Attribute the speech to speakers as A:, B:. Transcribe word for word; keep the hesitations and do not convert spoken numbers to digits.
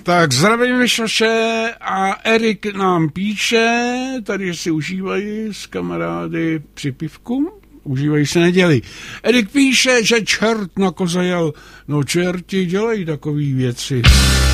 A: Tak zdravím Vyšaše a Erik nám píše, tady si užívají s kamarády při pivku, užívají se neděli. Erik píše, že čert na koze jel, no čerti dělají takový věci.